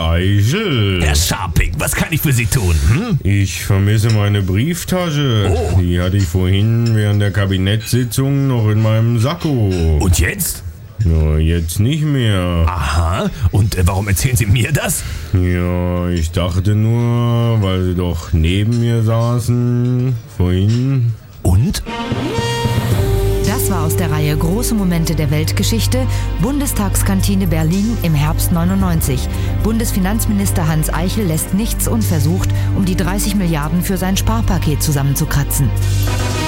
Eichel. Herr Scharping, was kann ich für Sie tun? Ich vermisse meine Brieftasche. Oh. Die hatte ich vorhin während der Kabinettssitzung noch in meinem Sakko. Und jetzt? Ja, jetzt nicht mehr. Aha, und warum erzählen Sie mir das? Ja, ich dachte nur, weil Sie doch neben mir saßen, vorhin. Und? Das war aus der Reihe Große Momente der Weltgeschichte, Bundestagskantine Berlin im Herbst 99. Bundesfinanzminister Hans Eichel lässt nichts unversucht, um die 30 Milliarden für sein Sparpaket zusammenzukratzen.